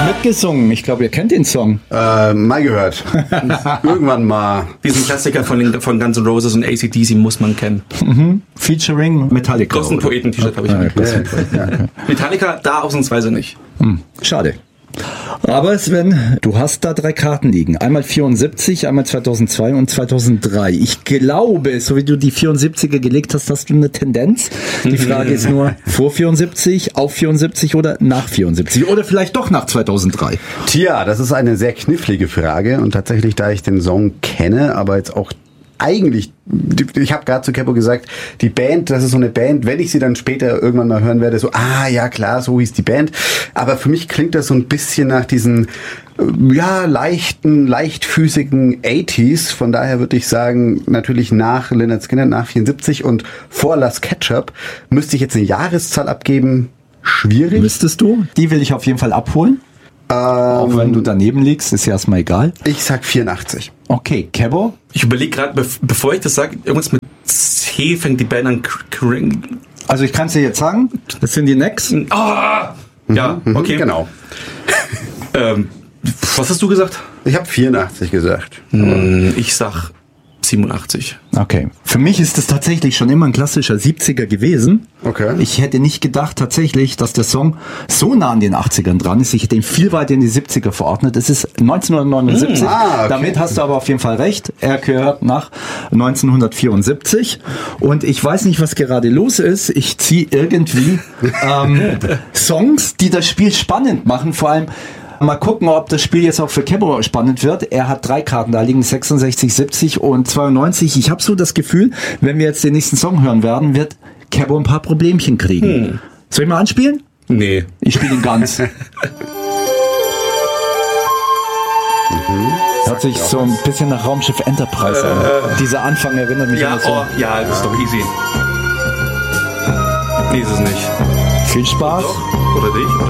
mitgesungen. Ich glaube, ihr kennt den Song. Mal gehört. Irgendwann mal. Diesen Klassiker von Guns N' Roses und AC/DC muss man kennen. Featuring Metallica. Das ist ein Poeten-T-Shirt, habe ich. Okay. Metallica da ausnahmsweise nicht. Schade. Aber Sven, du hast da 3 Karten liegen. Einmal 74, einmal 2002 und 2003. Ich glaube, so wie du die 74er gelegt hast, hast du eine Tendenz. Die Frage ist nur, vor 74, auf 74 oder nach 74? Oder vielleicht doch nach 2003? Tja, das ist eine sehr knifflige Frage. Und tatsächlich, da ich den Song kenne, aber jetzt auch eigentlich, ich habe gerade zu Keppo gesagt, die Band, das ist so eine Band, wenn ich sie dann später irgendwann mal hören werde, so, ja klar, so hieß die Band. Aber für mich klingt das so ein bisschen nach diesen, leichtfüßigen 80s. Von daher würde ich sagen, natürlich nach Lynyrd Skynyrd, nach 74 und vor Last Ketchup müsste ich jetzt eine Jahreszahl abgeben. Schwierig. Müsstest du? Die will ich auf jeden Fall abholen. Auch wenn du daneben liegst, ist ja erstmal egal. Ich sag 84. Okay, Kebo? Ich überlege gerade, bevor ich das sage, irgendwas mit C fängt die Band an. Also ich kann es dir jetzt sagen, das sind die Necks. Ja, okay. Genau. Was hast du gesagt? Ich habe 84 gesagt. Ich sag 87. Okay. Für mich ist das tatsächlich schon immer ein klassischer 70er gewesen. Okay. Ich hätte nicht gedacht tatsächlich, dass der Song so nah an den 80ern dran ist. Ich hätte ihn viel weiter in die 70er verordnet. Es ist 1979. Okay. Damit hast du aber auf jeden Fall recht. Er gehört nach 1974. Und ich weiß nicht, was gerade los ist. Ich ziehe irgendwie Songs, die das Spiel spannend machen. Vor allem mal gucken, ob das Spiel jetzt auch für Kebo spannend wird. Er hat 3 Karten da liegen, 66, 70 und 92. Ich habe so das Gefühl, wenn wir jetzt den nächsten Song hören werden, wird Kebo ein paar Problemchen kriegen. Soll ich mal anspielen? Nee. Ich spiele ihn ganz. Hört sich so ein bisschen nach Raumschiff Enterprise an. Dieser Anfang erinnert mich an so. Ja, das ist doch easy. Nee, ist es nicht. Viel Spaß. Doch. Oder dich? Oder?